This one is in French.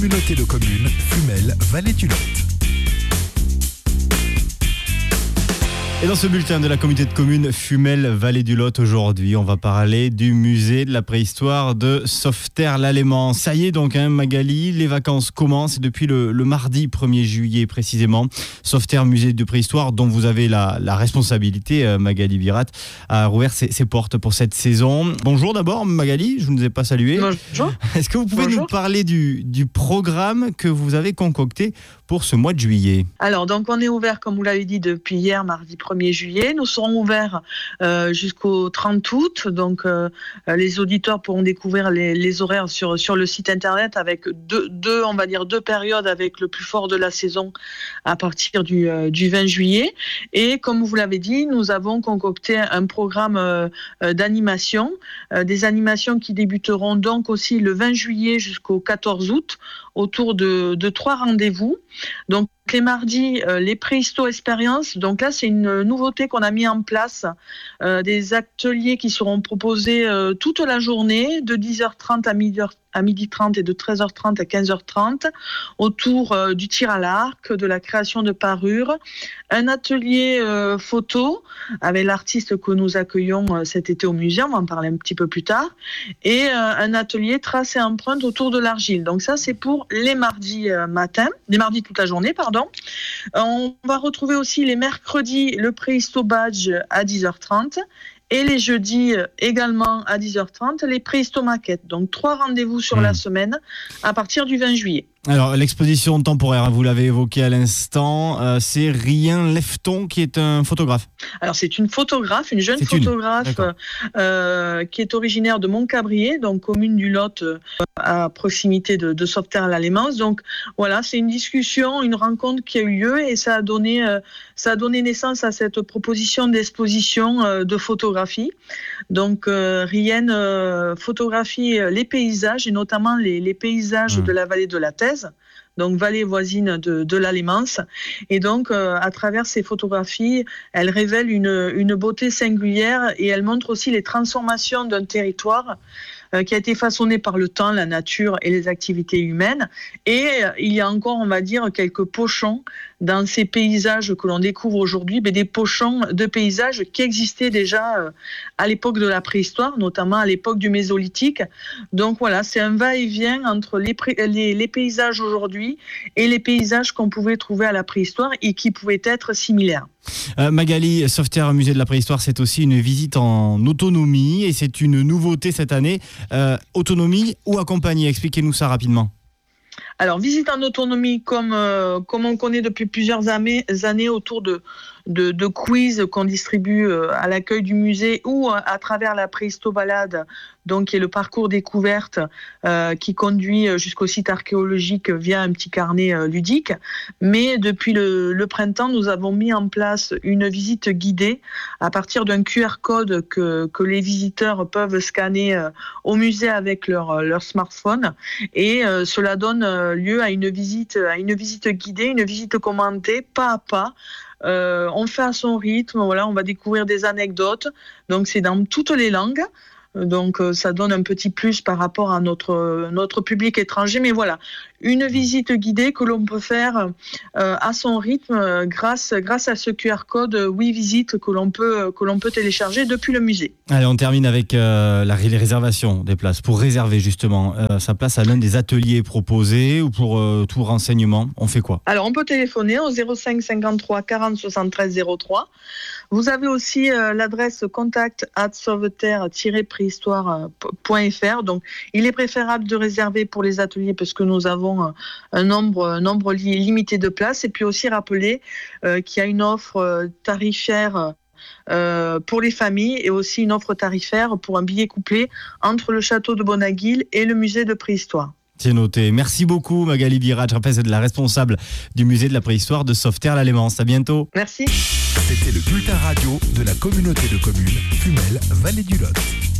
Communauté de communes Fumel Vallée du Lot. Et dans ce bulletin de la communauté de communes Fumel Vallée du Lot, aujourd'hui, on va parler du musée de la préhistoire de Sauveterre-l'Alléman. Ça y est donc, Magali, les vacances commencent depuis le mardi 1er juillet précisément. Sauveterre musée de préhistoire, dont vous avez la responsabilité, Magali Virat, a rouvert ses portes pour cette saison. Bonjour d'abord, Magali, je ne vous ai pas salué. Bonjour. Est-ce que vous pouvez nous parler du programme que vous avez concocté pour ce mois de juillet? Alors, donc on est ouvert, comme vous l'avez dit, depuis hier, mardi 1er juillet. Nous serons ouverts jusqu'au 30 août. Donc, les auditeurs pourront découvrir les horaires sur le site internet avec deux périodes avec le plus fort de la saison à partir du 20 juillet. Et comme vous l'avez dit, nous avons concocté un programme d'animation, des animations qui débuteront donc aussi le 20 juillet jusqu'au 14 août autour de 3 rendez-vous. Donc, les mardis, les préhisto-expériences. Donc là, c'est une nouveauté qu'on a mis en place. Des ateliers qui seront proposés toute la journée, de 10h30 à 12h30 et de 13h30 à 15h30, autour du tir à l'arc, de la création de parures, un atelier photo avec l'artiste que nous accueillons cet été au musée, on va en parler un petit peu plus tard, et un atelier trace et empreinte autour de l'argile. Donc ça, c'est pour les mardis les mardis toute la journée, pardon. On va retrouver aussi les mercredis le préhisto badge à 10h30 et les jeudis également à 10h30 les préhisto maquettes. Donc 3 rendez-vous sur la semaine à partir du 20 juillet. Alors, l'exposition temporaire, vous l'avez évoqué à l'instant, c'est Rien Lefton qui est un photographe. Alors, c'est une photographe, une jeune photographe qui est originaire de Montcabrier, donc commune du Lot, à proximité de Sauveterre-l'Alléman. Donc, voilà, c'est une discussion, une rencontre qui a eu lieu et ça a donné naissance à cette proposition d'exposition de photographie. Donc, Rien photographie les paysages et notamment les paysages de la vallée de la Thèse, donc vallée voisine de l'Allémance. Et donc, à travers ces photographies, elle révèle une beauté singulière et elle montre aussi les transformations d'un territoire qui a été façonné par le temps, la nature et les activités humaines. Et il y a encore, on va dire, quelques pochons dans ces paysages que l'on découvre aujourd'hui, mais des pochons de paysages qui existaient déjà à l'époque de la préhistoire, notamment à l'époque du Mésolithique. Donc voilà, c'est un va-et-vient entre les paysages aujourd'hui et les paysages qu'on pouvait trouver à la préhistoire et qui pouvaient être similaires. Magali, Sauveterre musée de la préhistoire, c'est aussi une visite en autonomie et c'est une nouveauté cette année. Autonomie ou accompagnée, expliquez-nous ça rapidement. Alors, visite en autonomie, comme on connaît depuis plusieurs années autour de quiz qu'on distribue à l'accueil du musée ou à travers la préhisto-balade, donc qui est le parcours découverte qui conduit jusqu'au site archéologique via un petit carnet ludique. Mais depuis le printemps, nous avons mis en place une visite guidée à partir d'un QR code que les visiteurs peuvent scanner au musée avec leur smartphone. Et cela donne lieu à une visite guidée, une visite commentée pas à pas. On fait à son rythme, voilà, on va découvrir des anecdotes, donc c'est dans toutes les langues. Donc ça donne un petit plus par rapport à notre public étranger, mais voilà, une visite guidée que l'on peut faire à son rythme grâce à ce QR code WeVisite que l'on peut télécharger depuis le musée. Allez, on termine avec les réservations des places. Pour réserver justement sa place à l'un des ateliers proposés ou pour tout renseignement, on fait quoi? Alors on peut téléphoner au 05 53 40 73 03. Vous avez aussi l'adresse contact@sauveterre-préhistoire.fr. Donc, il est préférable de réserver pour les ateliers parce que nous avons un nombre limité de places. Et puis aussi rappeler qu'il y a une offre tarifaire pour les familles et aussi une offre tarifaire pour un billet couplé entre le château de Bonaguil et le musée de préhistoire. C'est noté. Merci beaucoup Magali Virat. Je rappelle, c'est la responsable du musée de la préhistoire de Sauveterre-l'Alléman. À bientôt. Merci. C'était le bulletin radio de la communauté de communes Fumel Vallée du Lot.